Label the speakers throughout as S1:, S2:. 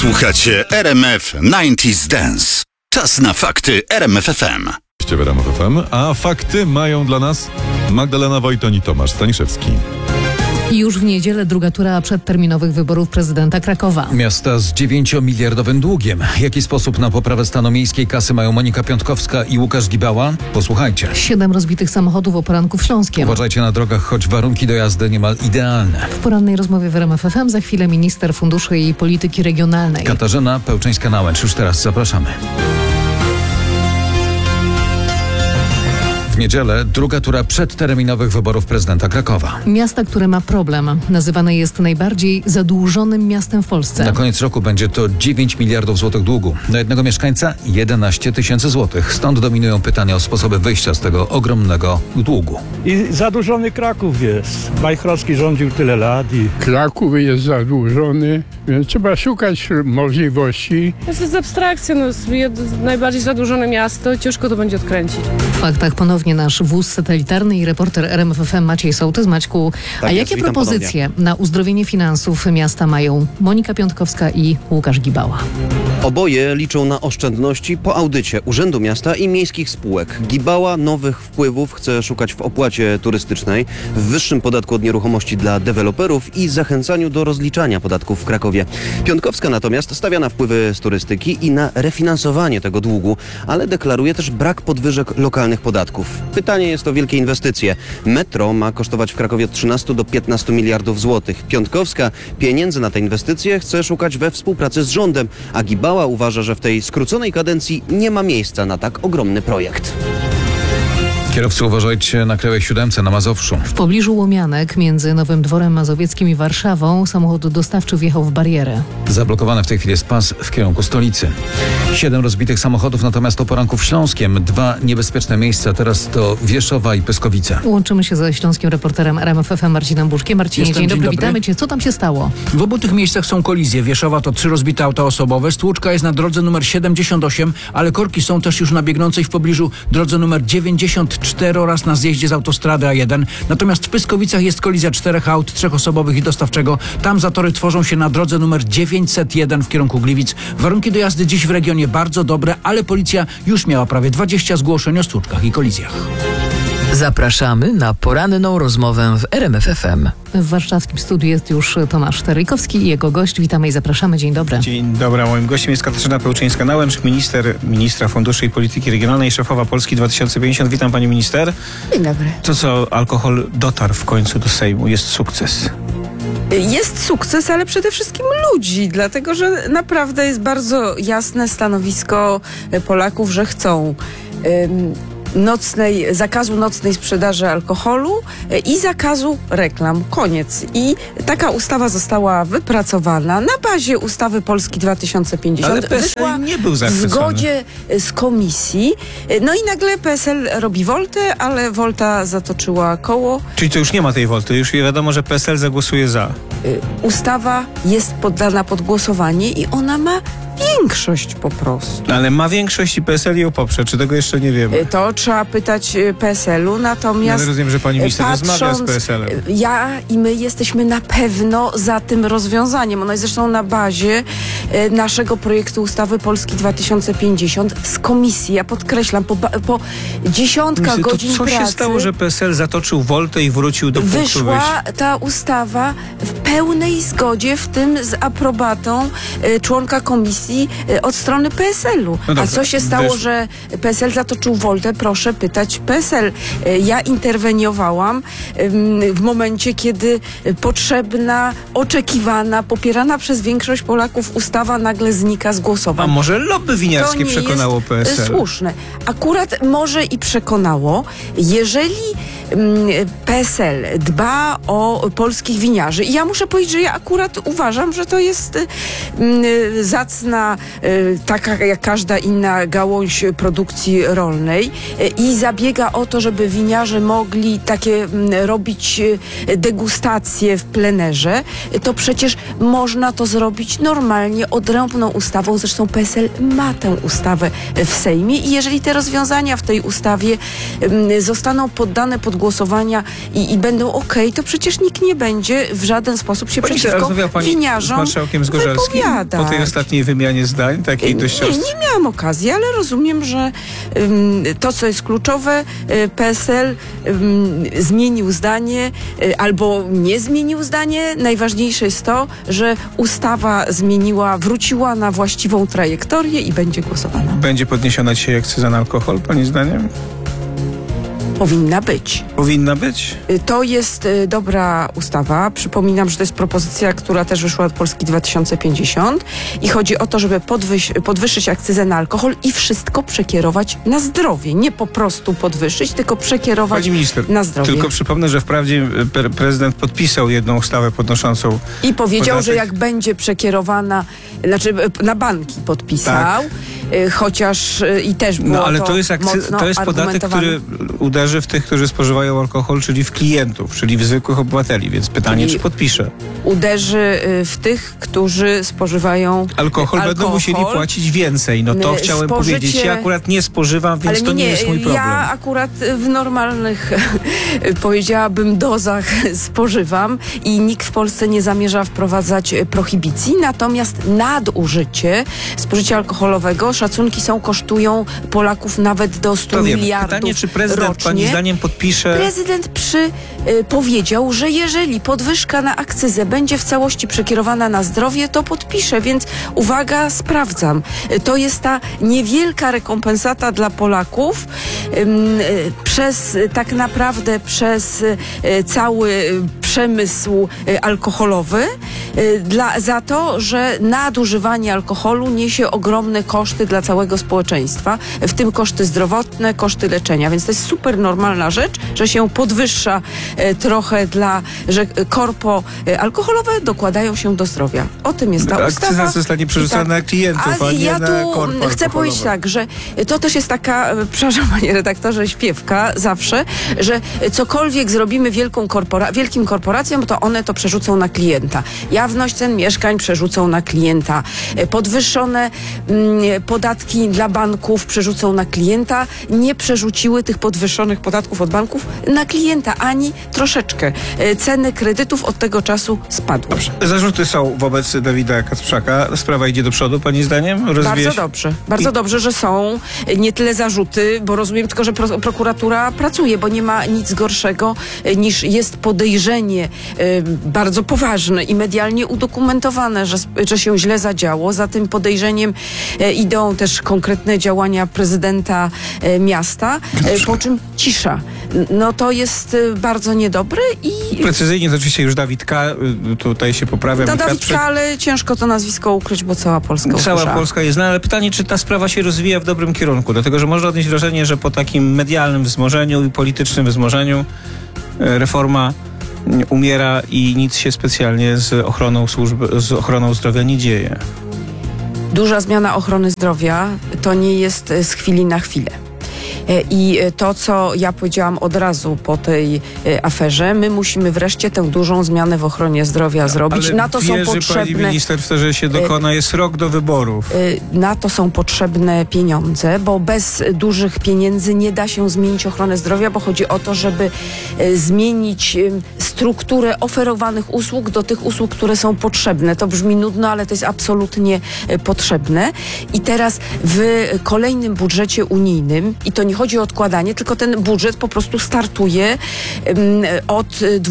S1: Słuchacie RMF 90s Dance. Czas na fakty RMF FM.
S2: W RMF FM, a fakty mają dla nas Magdalena Wojton i Tomasz Staniszewski.
S3: Już w niedzielę druga tura przedterminowych wyborów prezydenta Krakowa.
S4: Miasta z 9-miliardowym długiem. Jaki sposób na poprawę stanu miejskiej kasy mają Monika Piątkowska i Łukasz Gibała? Posłuchajcie.
S3: 7 rozbitych samochodów o poranku w Śląskiem.
S4: Uważajcie na drogach, choć warunki do jazdy niemal idealne.
S3: W porannej rozmowie w RMF FM za chwilę minister funduszy i polityki regionalnej.
S4: Katarzyna Pełczyńska-Nałęcz. Już teraz zapraszamy. W niedzielę druga tura przedterminowych wyborów prezydenta Krakowa.
S3: Miasta, które ma problem, nazywane jest najbardziej zadłużonym miastem w Polsce.
S4: Na koniec roku będzie to 9 miliardów złotych długu. Na jednego mieszkańca 11 tysięcy złotych. Stąd dominują pytania o sposoby wyjścia z tego ogromnego długu.
S5: I zadłużony Kraków jest. Majchrowski rządził tyle lat i...
S6: Kraków jest zadłużony, więc trzeba szukać możliwości.
S7: To jest abstrakcja, najbardziej zadłużone miasto, ciężko to będzie odkręcić.
S3: W faktach ponownie nasz wóz satelitarny i reporter RMF FM Maciej Sołtys. Maćku, a jakie propozycje na uzdrowienie finansów miasta mają Monika Piątkowska i Łukasz Gibała?
S8: Oboje liczą na oszczędności po audycie Urzędu Miasta i miejskich spółek. Gibała nowych wpływów chce szukać w opłacie turystycznej, w wyższym podatku od nieruchomości dla deweloperów i zachęcaniu do rozliczania podatków w Krakowie. Piątkowska natomiast stawia na wpływy z turystyki i na refinansowanie tego długu, ale deklaruje też brak podwyżek lokalnych podatków. Pytanie jest o wielkie inwestycje. Metro ma kosztować w Krakowie od 13 do 15 miliardów złotych. Piątkowska pieniędzy na te inwestycje chce szukać we współpracy z rządem, a Gibała uważa, że w tej skróconej kadencji nie ma miejsca na tak ogromny projekt.
S4: Kierowcy, uważajcie na Krajowej 7 na Mazowszu.
S3: W pobliżu Łomianek między Nowym Dworem Mazowieckim i Warszawą samochód dostawczy wjechał w barierę.
S4: Zablokowany w tej chwili jest pas w kierunku stolicy. 7 rozbitych samochodów, natomiast o poranku w Śląskiem 2 niebezpieczne miejsca. Teraz to Wieszowa i Pyskowice.
S3: Łączymy się ze śląskim reporterem RMF FM Marcinem Buszkiem. Marcinie, dzień dobry, witamy Cię. Co tam się stało?
S9: W obu tych miejscach są kolizje. Wieszowa to 3 rozbite auta osobowe. Stłuczka jest na drodze numer 78, ale korki są też już na biegnącej w pobliżu drodze numer 94 oraz na zjeździe z autostrady A1. Natomiast w Pyskowicach jest kolizja 4 aut, 3 osobowych i dostawczego. Tam zatory tworzą się na drodze numer 901 w kierunku Gliwic. Warunki do jazdy dziś w regionie bardzo dobre, ale policja już miała prawie 20 zgłoszeń o stłuczkach i kolizjach.
S10: Zapraszamy na poranną rozmowę w RMF FM.
S3: W warszawskim studiu jest już Tomasz Terykowski i jego gość. Witamy i zapraszamy. Dzień dobry.
S11: Dzień dobry. Moim gościem jest Katarzyna Pełczyńska-Nałęcz, ministra funduszy i polityki regionalnej, szefowa Polski 2050. Witam pani minister.
S12: Dzień dobry.
S11: To co, alkohol dotarł w końcu do Sejmu. Jest sukces.
S12: Jest sukces, ale przede wszystkim ludzi, dlatego że naprawdę jest bardzo jasne stanowisko Polaków, że chcą zakazu nocnej sprzedaży alkoholu i zakazu reklam. Koniec. I taka ustawa została wypracowana na bazie ustawy Polski 2050.
S11: Ale PSL nie był
S12: w
S11: zachwycony.
S12: zgodzie z komisji. No i nagle PSL robi woltę, ale wolta zatoczyła koło.
S11: Czyli to już nie ma tej wolty. Już wiadomo, że PSL zagłosuje za.
S12: Ustawa jest poddana pod głosowanie i ona ma większość po prostu.
S11: Ale ma większość i PSL ją poprze. Czy tego jeszcze nie wiemy?
S12: To trzeba pytać PSL-u, natomiast
S11: Ja rozumiem, że pani minister rozmawia z PSL-em.
S12: Ja i my jesteśmy na pewno za tym rozwiązaniem. Ono jest zresztą na bazie naszego projektu ustawy Polski 2050 z komisji. Ja podkreślam, po dziesiątkach godzin
S11: to co
S12: pracy
S11: się stało, że PSL zatoczył woltę i wrócił do punktu wyjścia?
S12: wyszła ta ustawa w pełnej zgodzie, w tym z aprobatą członka komisji od strony PSL-u.
S11: No dobrze,
S12: a co się stało, że PSL zatoczył woltę? Proszę pytać PSL. Ja interweniowałam w momencie, kiedy potrzebna, oczekiwana, popierana przez większość Polaków ustawa nagle znika z głosowań.
S11: A może lobby winiarskie
S12: To nie
S11: przekonało
S12: jest
S11: PSL?
S12: Słuszne. Akurat może i przekonało, jeżeli PSL dba o polskich winiarzy. I ja muszę powiedzieć, że ja akurat uważam, że to jest zacna, taka jak każda inna gałąź produkcji rolnej i zabiega o to, żeby winiarze mogli takie robić degustacje w plenerze, to przecież można to zrobić normalnie, odrębną ustawą. Zresztą PSL ma tę ustawę w Sejmie i jeżeli te rozwiązania w tej ustawie zostaną poddane pod głosowania i będą okej, to przecież nikt nie będzie w żaden sposób się przeciwko
S11: Rozmawiał pani z
S12: winiarzom
S11: marszałkiem Zgorzelskim po tej ostatniej wymianie zdań, takiej dość
S12: nie miałam okazji, ale rozumiem, że to, co jest kluczowe, PSL zmienił zdanie albo nie zmienił zdanie. Najważniejsze jest to, że ustawa wróciła na właściwą trajektorię i będzie głosowana.
S11: Będzie podniesiona dzisiaj akcyza na alkohol, pani zdaniem?
S12: Powinna być.
S11: Powinna być?
S12: To jest dobra ustawa. Przypominam, że to jest propozycja, która też wyszła od Polski 2050 i chodzi o to, żeby podwyższyć akcyzę na alkohol i wszystko przekierować na zdrowie. Nie po prostu podwyższyć, tylko przekierować
S11: Pani minister,
S12: na zdrowie.
S11: tylko przypomnę, że wprawdzie prezydent podpisał jedną ustawę podnoszącą
S12: i powiedział,
S11: podatek,
S12: że jak będzie przekierowana, znaczy na banki podpisał, chociaż i też było
S11: no ale
S12: to
S11: to jest podatek, który uderzy w tych, którzy spożywają alkohol, czyli w klientów, czyli w zwykłych obywateli, więc pytanie, czy podpisze.
S12: Uderzy w tych, którzy spożywają
S11: alkohol. Będą musieli płacić więcej. No to chciałem powiedzieć. Ja akurat nie spożywam, więc to nie jest mój problem.
S12: Ja akurat w normalnych, powiedziałabym, dozach spożywam i nikt w Polsce nie zamierza wprowadzać prohibicji, natomiast nadużycie spożycia alkoholowego, szacunki kosztują Polaków nawet do 100 miliardów
S11: Pytanie, czy prezydent
S12: rocznie.
S11: pani zdaniem podpisze?
S12: Prezydent powiedział, że jeżeli podwyżka na akcyzę będzie w całości przekierowana na zdrowie, to podpisze, więc uwaga, sprawdzam. To jest ta niewielka rekompensata dla Polaków tak naprawdę przez cały przemysł alkoholowy za to, że nadużywanie alkoholu niesie ogromne koszty dla całego społeczeństwa, w tym koszty zdrowotne, koszty leczenia, więc to jest super normalna rzecz, że się podwyższa trochę że korpo alkoholowe dokładają się do zdrowia. O tym jest ta ustawa.
S11: Akcyza zostanie przerzucona na klientów, a nie
S12: ja
S11: na korpo
S12: chcę powiedzieć tak, że to też jest taka, przepraszam panie redaktorze, śpiewka zawsze, że cokolwiek zrobimy wielkim korporacjom, to one to przerzucą na klienta. Jawność cen mieszkań przerzucą na klienta. Podwyższone podatki dla banków przerzucą na klienta. Nie przerzuciły tych podwyższonych podatków od banków na klienta, ani troszeczkę. Ceny kredytów od tego czasu spadły.
S11: Dobrze. Zarzuty są wobec Dawida Kacprzaka. Sprawa idzie do przodu, pani zdaniem?
S12: Bardzo dobrze. Bardzo dobrze, że są nie tyle zarzuty, bo rozumiem tylko, że prokuratura pracuje, bo nie ma nic gorszego niż jest podejrzenie bardzo poważne i medialnie udokumentowane, że się źle zadziało. Za tym podejrzeniem idą też konkretne działania prezydenta miasta, po czym cisza. No to jest bardzo niedobre i...
S11: Precyzyjnie to oczywiście już Dawid K. Tutaj się poprawia.
S12: To Dawid K., ale ciężko to nazwisko ukryć, bo cała Polska usłyszała.
S11: Cała Polska jest znana, ale pytanie, czy ta sprawa się rozwija w dobrym kierunku, dlatego, że można odnieść wrażenie, że po takim medialnym wzmożeniu i politycznym wzmożeniu reforma umiera i nic się specjalnie z ochroną zdrowia nie dzieje.
S12: Duża zmiana ochrony zdrowia to nie jest z chwili na chwilę. I to, co ja powiedziałam od razu po tej aferze, my musimy wreszcie tę dużą zmianę w ochronie zdrowia zrobić.
S11: Ale
S12: na to są potrzebne.
S11: Pani minister w to, że się dokona, jest rok do wyborów.
S12: Na to są potrzebne pieniądze, bo bez dużych pieniędzy nie da się zmienić ochrony zdrowia, bo chodzi o to, żeby zmienić strukturę oferowanych usług do tych usług, które są potrzebne. To brzmi nudno, ale to jest absolutnie potrzebne. I teraz w kolejnym budżecie unijnym, i to nie chodzi o odkładanie, tylko ten budżet po prostu startuje od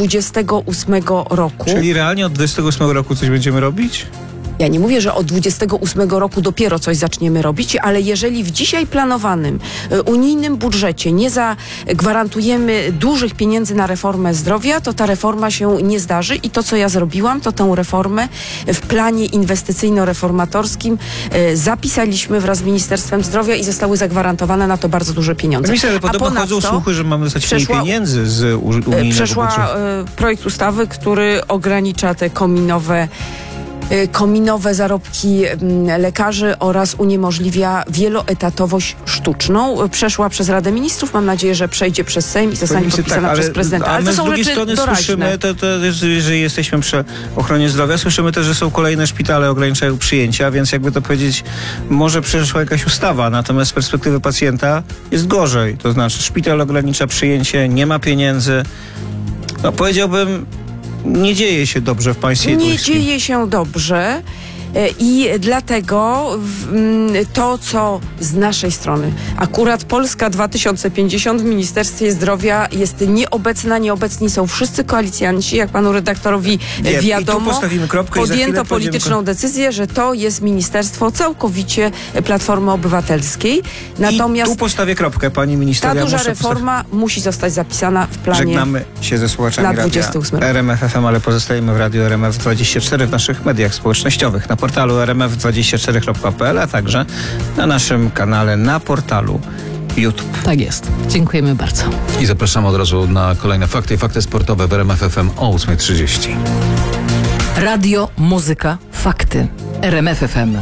S12: 28 roku.
S11: Czyli realnie od 28 roku coś będziemy robić?
S12: Ja nie mówię, że od 28 roku dopiero coś zaczniemy robić, ale jeżeli w dzisiaj planowanym unijnym budżecie nie zagwarantujemy dużych pieniędzy na reformę zdrowia, to ta reforma się nie zdarzy i to, co ja zrobiłam, to tę reformę w planie inwestycyjno-reformatorskim zapisaliśmy wraz z Ministerstwem Zdrowia i zostały zagwarantowane na to bardzo duże pieniądze.
S11: Myślę, że podobno chodzą słuchy, że mamy dostać mniej pieniędzy z unijnego budżetu.
S12: Przeszła projekt ustawy, który ogranicza te kominowe kominowe zarobki lekarzy oraz uniemożliwia wieloetatowość sztuczną. Przeszła przez Radę Ministrów, mam nadzieję, że przejdzie przez Sejm i zostanie podpisana przez prezydenta.
S11: Ale
S12: to
S11: z
S12: są
S11: drugiej
S12: rzeczy
S11: strony
S12: doraźne.
S11: słyszymy, jeżeli jesteśmy przy ochronie zdrowia, słyszymy też, że są kolejne szpitale ograniczają przyjęcia, więc jakby to powiedzieć, może przeszła jakaś ustawa, natomiast z perspektywy pacjenta jest gorzej. To znaczy szpital ogranicza przyjęcie, nie ma pieniędzy. No powiedziałbym, nie dzieje się dobrze w państwie
S12: Nie
S11: polskim.
S12: dzieje się dobrze. I dlatego to, co z naszej strony, akurat Polska 2050 w Ministerstwie Zdrowia jest nieobecna, nieobecni są wszyscy koalicjanci, jak panu redaktorowi wiadomo.
S11: I tu postawimy kropkę i za
S12: podjęto
S11: chwilę
S12: polityczną decyzję, że to jest ministerstwo całkowicie Platformy Obywatelskiej. Natomiast
S11: I tu postawię kropkę, pani minister.
S12: ta duża reforma musi zostać zapisana w planie.
S11: Żegnamy się ze słuchaczami
S12: na
S11: radia
S12: 28 rok.
S11: RMF FM, ale pozostajemy w radiu RMF24 w naszych mediach społecznościowych, na portalu rmf24.pl, a także na naszym kanale na portalu YouTube.
S3: Tak jest. Dziękujemy bardzo.
S4: I zapraszamy od razu na kolejne fakty i fakty sportowe w RMF FM o 8:30.
S10: Radio, muzyka, fakty. RMF FM.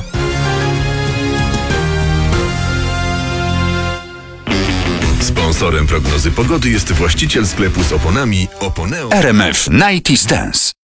S13: Sponsorem prognozy pogody jest właściciel sklepu z oponami Oponeo.
S1: RMF 90's Dance.